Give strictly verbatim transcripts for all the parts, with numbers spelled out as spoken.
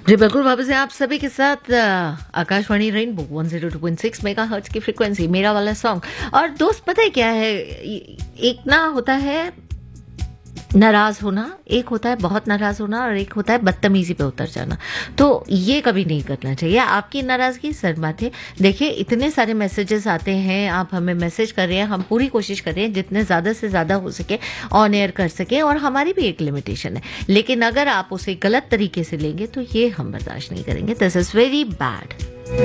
जी बिल्कुल, वापस हैं आप सभी के साथ अ, Akashvani rainbow one zero two point six megahertz की फ्रीक्वेंसी, मेरा वाला सॉन्ग। और दोस्त पता है क्या है, ए- एक ना होता है नाराज होना, एक होता है बहुत नाराज होना, और एक होता है बदतमीजी पे उतर जाना। तो ये कभी नहीं करना चाहिए। आपकी नाराजगी सर माथे। देखिए, इतने सारे मैसेजेस आते हैं, आप हमें मैसेज कर रहे हैं, हम पूरी कोशिश कर रहे हैं जितने ज्यादा से ज्यादा हो सके ऑन एयर कर सके, और हमारी भी एक लिमिटेशन है। लेकिन अगर आप उसे गलत तरीके से लेंगे तो ये हम बर्दाश्त नहीं करेंगे। This is very bad.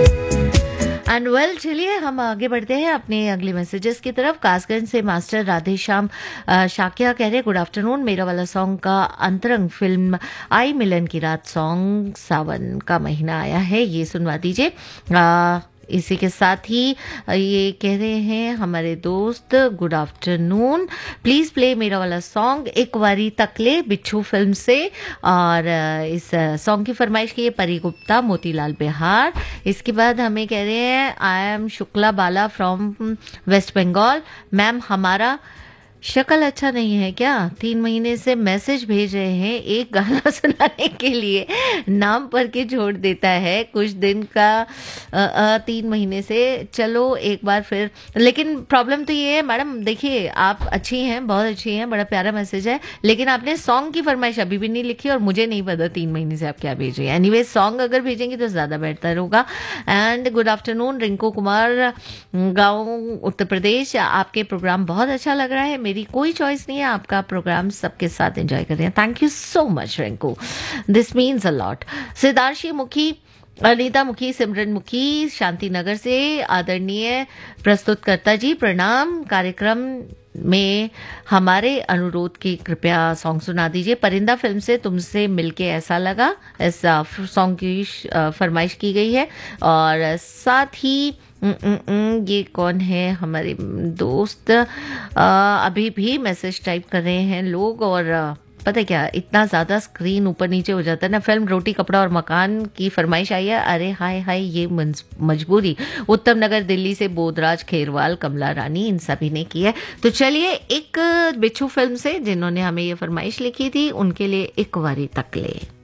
And well, चलिए हम आगे बढ़ते हैं अपने अगले मैसेजेस की तरफ। कासगंज से मास्टर राधेश्याम अ, शाक्या कह रहे गुड आफ्टरनून, मेरा वाला सॉन्ग का अंतरंग फिल्म आई मिलन की रात सॉन्ग सावन का महीना आया है, ये सुनवा दीजिए। अ, इसी के साथ ही ये कह रहे हैं हमारे दोस्त गुड आफ्टरनून, प्लीज प्ले मेरा वाला सॉन्ग एक वारी तकले बिच्छू फिल्म से। और अ, इस सॉन्ग की फरमाइश की है परी गुप्ता, मोतीलाल बिहार। इसके बाद हमें कह रहे हैं I am Shukla Bala from waste Bengal, ma'am हमारा शक्ल अच्छा नहीं है क्या? तीन महीने से मैसेज भेज रहे हैं एक गाना सुनाने के लिए, नाम पर के छोड़ देता है कुछ दिन का। अ, अ, तीन महीने से, चलो एक बार फिर। लेकिन प्रॉब्लम तो ये है मैडम, देखिए आप अच्छी हैं, बहुत अच्छी हैं, बड़ा प्यारा मैसेज है, लेकिन आपने सॉन्ग की फरमाइश अभी भी नहीं लिखी, और मुझे नहीं पता तीन महीने से आप क्या भेज रही हैं। एनीवे, सॉन्ग अगर भेजेंगे तो ज़्यादा बेहतर होगा। And good afternoon Rinku Kumar, गाँव उत्तर प्रदेश, आपके प्रोग्राम बहुत अच्छा लग रहा है, मेरी कोई चॉइस नहीं है, आपका प्रोग्राम सबके साथ एंजॉय कर रहे हैं। Thank you so much Rinku, this means a lot. सिद्धार्शी मुखी, अनीता मुखी, सिमरन मुखी, शांति नगर से आदरणीय प्रस्तुतकर्ता जी प्रणाम, कार्यक्रम में हमारे अनुरोध की कृपया सॉन्ग सुना दीजिए। परिंदा फिल्म से तुमसे मिलके ऐसा लगा, ऐसा सॉन्ग की अ, फरमाइश की गई है। और साथ ही उम, उम, उम, ये कौन है हमारे दोस्त, अ, अभी भी मैसेज टाइप कर रहे हैं लोग। और अ, पता है क्या, इतना ज़्यादा स्क्रीन ऊपर नीचे हो जाता है ना। फिल्म रोटी कपड़ा और मकान की फरमाइश आई है, अरे हाय हाय ये मंज- मजबूरी। उत्तम नगर दिल्ली से बोधराज खेरवाल, कमला रानी, इन सभी ने की है। तो चलिए, एक बिच्छू फिल्म से जिन्होंने हमें ये फरमाइश लिखी थी, उनके लिए एक वारी तकले।